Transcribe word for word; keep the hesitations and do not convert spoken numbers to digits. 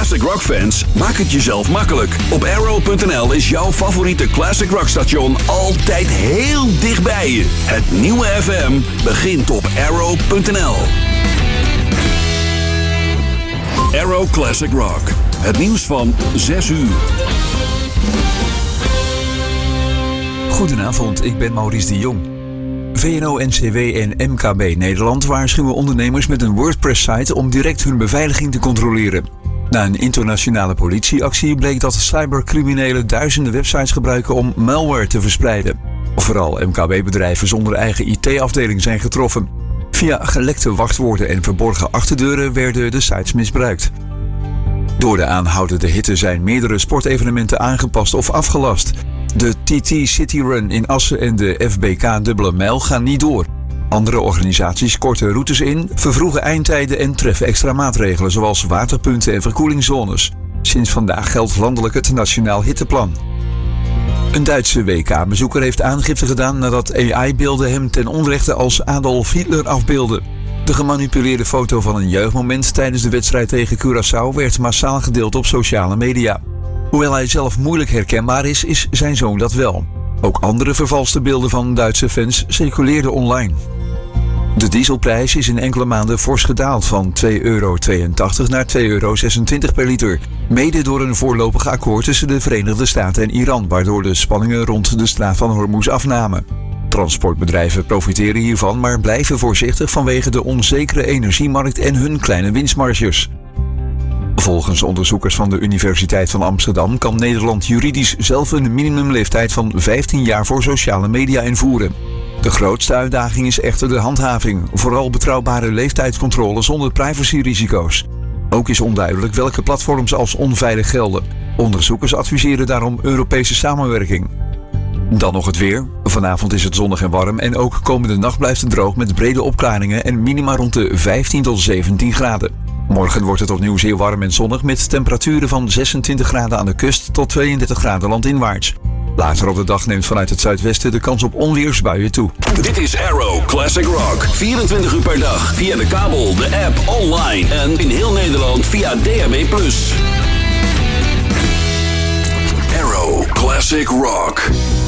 classic rock fans, maak het jezelf makkelijk. Op arrow punt n l is jouw favoriete classic rock station altijd heel dichtbij je. Het nieuwe F M begint op arrow punt n l. Arrow Classic Rock. Het nieuws van zes uur. Goedenavond, ik ben Maurice de Jong. V N O N C W en M K B Nederland waarschuwen ondernemers met een WordPress-site om direct hun beveiliging te controleren. Na een internationale politieactie bleek dat cybercriminelen duizenden websites gebruiken om malware te verspreiden. Vooral M K B-bedrijven zonder eigen I T-afdeling zijn getroffen. Via gelekte wachtwoorden en verborgen achterdeuren werden de sites misbruikt. Door de aanhoudende hitte zijn meerdere sportevenementen aangepast of afgelast. De T T City Run in Assen en de F B K Dubbele Mijl gaan niet door. Andere organisaties korten routes in, vervroegen eindtijden en treffen extra maatregelen zoals waterpunten en verkoelingszones. Sinds vandaag geldt landelijk het Nationaal Hitteplan. Een Duitse W K-bezoeker heeft aangifte gedaan nadat A I-beelden hem ten onrechte als Adolf Hitler afbeelden. De gemanipuleerde foto van een jeugdmoment tijdens de wedstrijd tegen Curaçao werd massaal gedeeld op sociale media. Hoewel hij zelf moeilijk herkenbaar is, is zijn zoon dat wel. Ook andere vervalste beelden van Duitse fans circuleerden online. De dieselprijs is in enkele maanden fors gedaald van twee euro tweeëntachtig naar twee euro zesentwintig per liter. Mede door een voorlopig akkoord tussen de Verenigde Staten en Iran, waardoor de spanningen rond de straat van Hormuz afnamen. Transportbedrijven profiteren hiervan, maar blijven voorzichtig vanwege de onzekere energiemarkt en hun kleine winstmarges. Volgens onderzoekers van de Universiteit van Amsterdam kan Nederland juridisch zelf een minimumleeftijd van vijftien jaar voor sociale media invoeren. De grootste uitdaging is echter de handhaving, vooral betrouwbare leeftijdscontrole zonder privacyrisico's. Ook is onduidelijk welke platforms als onveilig gelden. Onderzoekers adviseren daarom Europese samenwerking. Dan nog het weer. Vanavond is het zonnig en warm en ook komende nacht blijft het droog met brede opklaringen en minima rond de vijftien tot zeventien graden. Morgen wordt het opnieuw zeer warm en zonnig met temperaturen van zesentwintig graden aan de kust tot tweeëndertig graden landinwaarts. Later op de dag neemt vanuit het zuidwesten de kans op onweersbuien toe. Dit is Arrow Classic Rock. vierentwintig uur per dag via de kabel, de app, online en in heel Nederland via D A B plus. Arrow Classic Rock.